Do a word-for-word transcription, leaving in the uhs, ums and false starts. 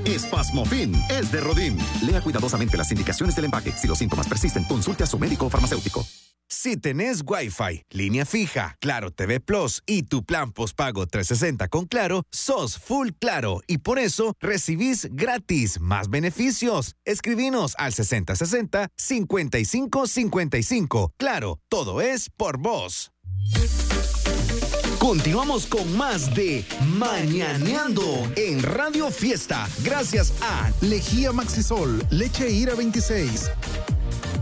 Espasmofin es de Rodin. Lea cuidadosamente las indicaciones del empaque. Si los síntomas persisten, consulte a su médico o farmacéutico. Si tenés Wi-Fi, línea fija, Claro T V Plus y tu plan postpago trescientos sesenta con Claro, sos full Claro y por eso recibís gratis más beneficios. Escribinos al sesenta sesenta cincuenta y cinco cincuenta y cinco. Claro, todo es por vos. Continuamos con más de Mañaneando en Radio Fiesta. Gracias a Lejía Maxisol, leche Ira veintiséis.